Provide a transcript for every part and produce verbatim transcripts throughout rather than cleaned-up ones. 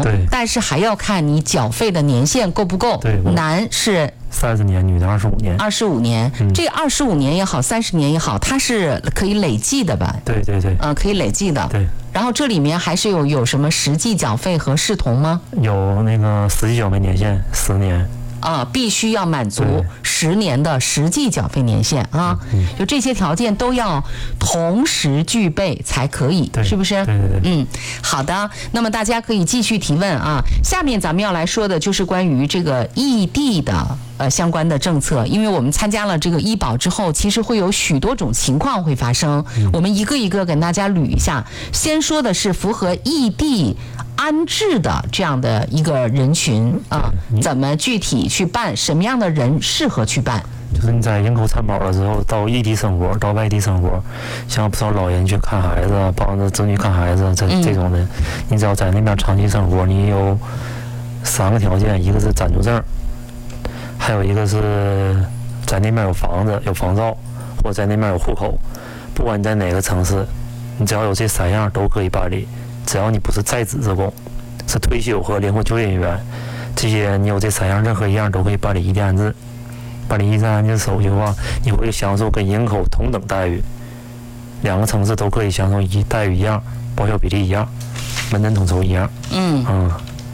对， 但是还要看你缴费的年限够不够。 对， 男是三十年，女的二十五年。 二十五年，嗯、这二十五年也好，三十年也好，它是可以累计的吧？ 对对对， 嗯、呃，可以累计的。 对。 然后这里面还是有有什么实际缴费和视同吗？ 有那个实际缴费年限十年。 啊，必须要满足十年的实际缴费年限啊， 嗯、 就这些条件都要同时具备才可以，是不是？ 对对对。 嗯，好的。那么大家可以继续提问啊。下面咱们要来说的就是关于这个异地的呃相关的政策，因为我们参加了这个医保之后，其实会有许多种情况会发生，嗯、我们一个一个跟大家捋一下。先说的是符合异地安置的这样的一个人群啊，怎么具体去办？什么样的人适合去办？ 就是你在营口参保了之后，到异地生活，到外地生活，像不少老人去看孩子，帮着子女看孩子，这这种的，嗯、你只要在那边长期生活，你有三个条件，一个是暂住证，还有一个是在那边有房子、有房照，或者在那边有户口。不管你在哪个城市，你只要有这三样都可以办理。只要你不是在职职工，是退休和灵活就业人员，这些你有这三样，任何一样都可以办理异地安置。办理异地安置手续的话，你会享受跟营口同等待遇，两个城市都可以享受一待遇一样，报销比例一样，门诊统筹一样。 嗯嗯，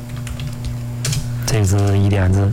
这是异地安置。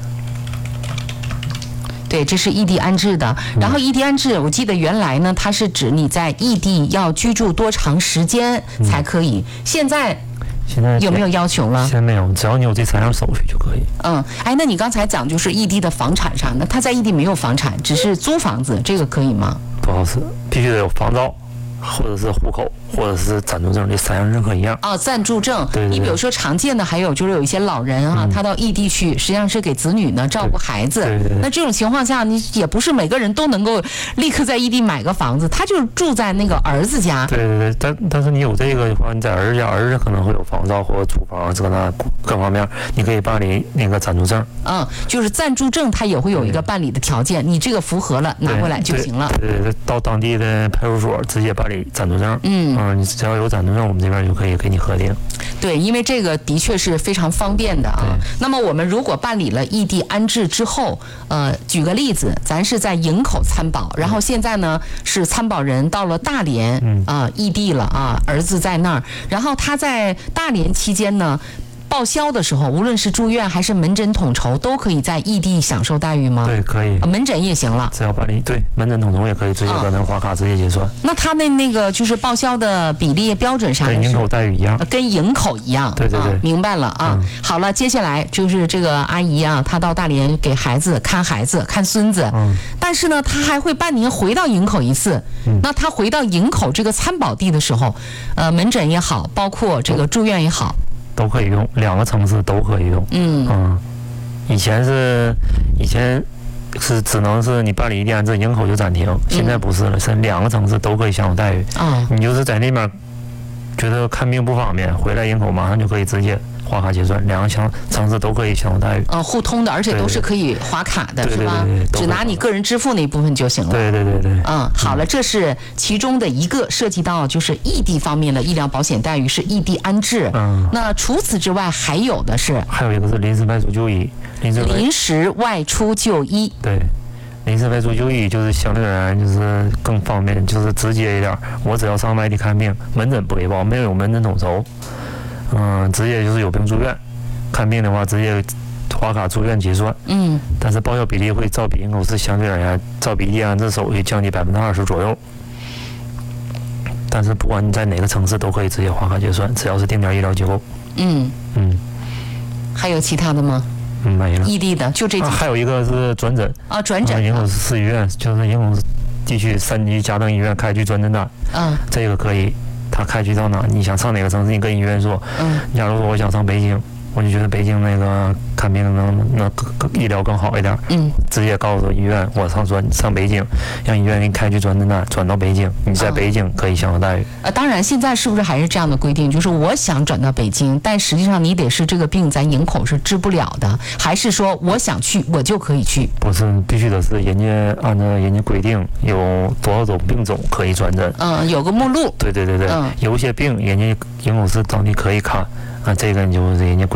对，这是异地安置的。然后异地安置，我记得原来呢，它是指你在异地要居住多长时间才可以。嗯、现在现在有没有要求了？ 现在没有，只要你有这三样手续就可以。 嗯，哎，那你刚才讲就是异地的房产上，那他在异地没有房产，只是租房子，这个可以吗？ 不好使，必须得有房照，或者是户口，或者是暂住证，这三样任何一样。 哦，暂住证。 对对对。 你比如说常见的还有就是有一些老人啊，嗯、他到异地去，实际上是给子女呢照顾孩子。 对对对。 那这种情况下，你也不是每个人都能够立刻在异地买个房子，他就住在那个儿子家。 对对对，但但是你有这个的话，你在儿子家，儿子可能会有房照或者租房这那各方面，你可以办理那个暂住证。 嗯，就是暂住证，它也会有一个办理的条件，你这个符合了，拿过来就行了。 对对对，到当地的派出所直接办理暂住证。 嗯嗯，你只要有暂住证，我们这边就可以给你核定。 对，因为这个的确是非常方便的啊。那么我们如果办理了异地安置之后，呃，举个例子，咱是在营口参保，然后现在呢是参保人到了大连啊、呃，异地了啊，儿子在那儿，然后他在大连期间呢。报销的时候，无论是住院还是门诊统筹，都可以在异地享受待遇吗？ 对，可以。 门诊也行了， 只要办理。对，门诊统筹也可以直接搁那划卡直接结算。 那他的那个就是报销的比例标准啥的， 跟营口待遇一样， 跟营口一样。 对对对， 啊、明白了啊。嗯、好了，接下来就是这个阿姨啊，她到大连给孩子看孩子、看孙子， 嗯， 但是呢，她还会半年回到营口一次。嗯，那她回到营口这个参保地的时候，呃，门诊也好，包括这个住院也好。 都可以用，两个城市都可以用。 嗯嗯，以前是以前是只能是你办理异地安置，营口就暂停，现在不是了，是两个城市都可以享有待遇。 啊、哦， 你就是在那边觉得看病不方便，回来营口马上就可以直接划卡结算，两个城城市都可以享有待遇。 呃，互通的，而且都是可以划卡的， 对对对是吧？ 对对对， 只拿你个人支付那一部分就行了。 对对对对。 嗯，好了，这是其中的一个涉及到就是异地方面的医疗保险待遇是异地安置。 嗯。 那除此之外，还有的是。 还有一个是临时外出就医。临时临时外出就医。 对。临时外出就医就是相对而言就是更方便，就是直接一点。我只要上外地看病，门诊不给报，没有门诊统筹，嗯，直接就是有病住院，看病的话直接划卡住院结算。 嗯， 但是报销比例会照比营口市相对而言，照比异地安置手续降低百分之二十左右。但是不管你在哪个城市都可以直接划卡结算，只要是定点医疗机构。 嗯嗯， 还有其他的吗？ 嗯，没了。 异地的就这几、 啊。还有一个是转诊啊，转诊。 营口市医院就是营口地区三级甲等医院开具转诊单。 嗯， 这个可以，他开具到哪？你想上哪个城市，你跟医院说。 嗯， 假如说我想上北京，我就觉得北京那个看病能那医疗更好一点。 嗯， 直接告诉医院我上转上北京，让医院给你开具转诊单，转到北京，你在北京可以享受待遇。 呃，当然现在是不是还是这样的规定？就是我想转到北京，但实际上你得是这个病咱营口是治不了的，还是说我想去我就可以去？ 不是，必须得是人家按照人家规定有多少种病种可以转诊。 嗯，有个目录。 对对对对， 嗯， 有些病人家营口市当地可以看啊，这个你就是人家。